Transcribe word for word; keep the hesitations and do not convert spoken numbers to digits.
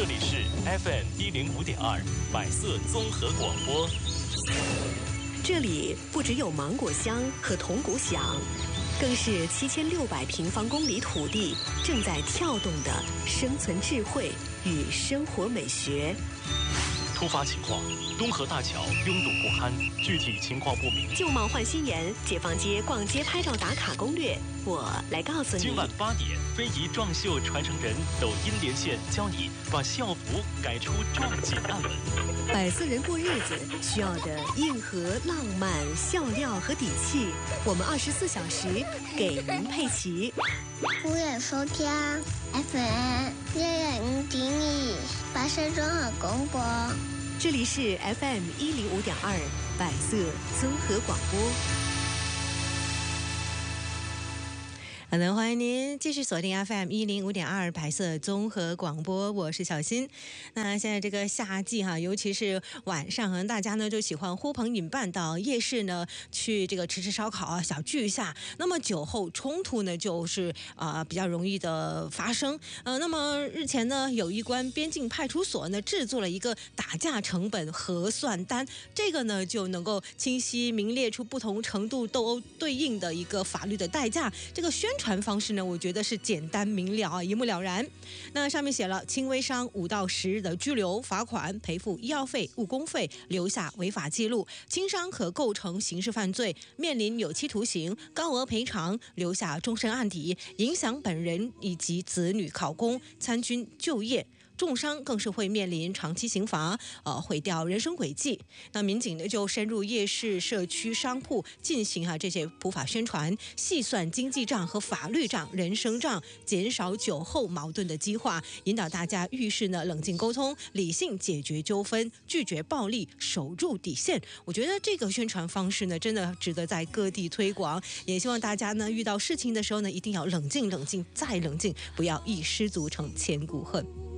这里是 F M 一零五点二百色综合广播。 这里不只有芒果香和铜鼓响，更是七千六百平方公里土地正在跳动的生存智慧与生活美学。 突发情况，东河大桥拥堵不堪，具体情况不明。 旧貌换新颜，解放街逛街拍照打卡攻略，我来告诉你。 今晚八点，非遗壮绣传承人抖音连线，教你把校服改出壮锦暗纹。 百色人过日子需要的硬核、浪漫、笑料和底气，我们二十四小时给您配齐。 欢迎收听 F M 一零五点二百色综合广播。 这里是 F M 一零五点二百色综合广播。好的，欢迎您继续锁定 F M 一零五点二百色综合广播，我是小新。那现在这个夏季哈，尤其是晚上，可能大家呢就喜欢呼朋引伴到夜市呢去这个吃吃烧烤啊，小聚一下。那么酒后冲突呢，就是啊、呃、比较容易的发生。呃，那么日前呢，有一关边境派出所呢制作了一个打架成本核算单，这个呢就能够清晰明列出不同程度斗殴对应的一个法律的代价。这个宣传方式呢，我觉得是简单明了啊，一目了然。那上面写了轻微伤五到十日的拘留、罚款、赔付医药费、误工费、留下违法记录；轻伤可构成刑事犯罪，面临有期徒刑、高额赔偿、留下终身案底，影响本人以及子女考公、参军就业。重伤更是会面临长期刑罚，呃，毁掉人生轨迹。那民警呢就深入夜市、社区商铺进行哈、啊、这些普法宣传，细算经济账和法律账、人生账，减少酒后矛盾的激化，引导大家遇事呢冷静沟通，理性解决纠纷，拒绝暴力，守住底线。我觉得这个宣传方式呢，真的值得在各地推广。也希望大家呢遇到事情的时候呢，一定要冷静、冷静再冷静，不要一失足成千古恨。